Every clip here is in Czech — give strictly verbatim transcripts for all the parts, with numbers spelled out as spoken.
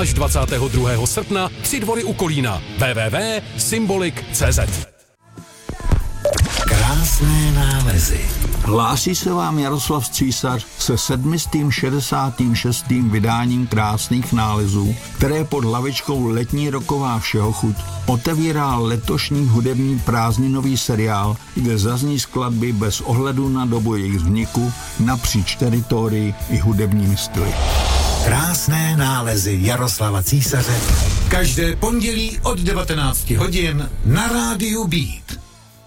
až dvacátého druhého srpna Tři Dvory u Kolína. w w w tečka symbolik tečka cé zet. Krásné nálezy. Hlásí se vám Jaroslav Císař se sedmistým šedesátým šestým vydáním Krásných nálezů, které pod hlavičkou Letní roková všehochuť otevírá letošní hudební prázdninový seriál, kde zazní skladby bez ohledu na dobu jejich vzniku napříč teritorii i hudebními styly. Krásné nálezy Jaroslava Císaře. Každé pondělí od devatenácti hodin na rádiu Beat.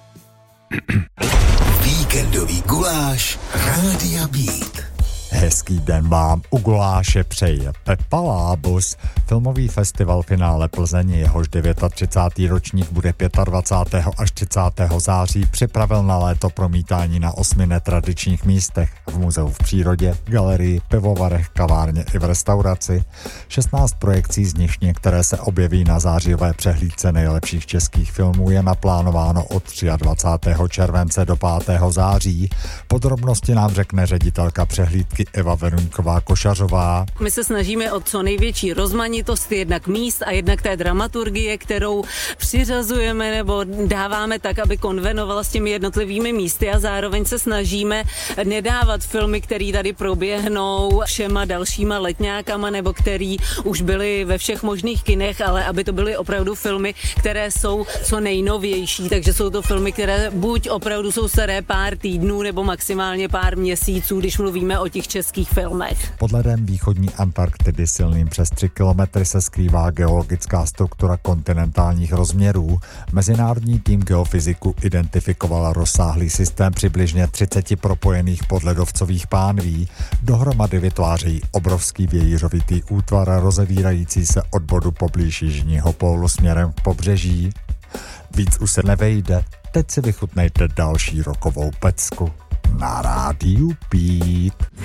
Víkendový guláš Rádia Beat. Hezký den vám u guláše přeje Pepa Lábus. Filmový festival Finále Plzeň, jehož třicátého devátého ročník bude dvacátého pátého až třicátého září, připravil na léto promítání na osmi netradičních místech: v muzeu v přírodě, galerii, pivovarech, kavárně i v restauraci. šestnáct projekcí, z nich některé se objeví na zářijové přehlídce nejlepších českých filmů, je naplánováno od dvacátého třetího července do pátého září. Podrobnosti nám řekne ředitelka přehlídky Eva Verunková Košařová. My se snažíme o co největší rozmanitost jednak míst a jednak té dramaturgie, kterou přiřazujeme nebo dáváme tak, aby konvenovala s těmi jednotlivými místy, a zároveň se snažíme nedávat filmy, které tady proběhnou všema dalšíma letňákama nebo který už byly ve všech možných kinech, ale aby to byly opravdu filmy, které jsou co nejnovější, takže jsou to filmy, které buď opravdu jsou staré pár týdnů nebo maximálně pár měsíců, když mluvíme o těch českých filmech. Pod ledem východní Antarktidy silným přes tři kilometry se skrývá geologická struktura kontinentálních rozměrů. Mezinárodní tým geofyziků identifikoval rozsáhlý systém přibližně třiceti propojených podledovcových pánví. Dohromady vytvářejí obrovský vějířovitý útvar rozevírající se od bodu poblíž jižního pólu směrem k pobřeží. Víc už se nevejde, teď si vychutnejte další rokovou pecku na rádiu Beat.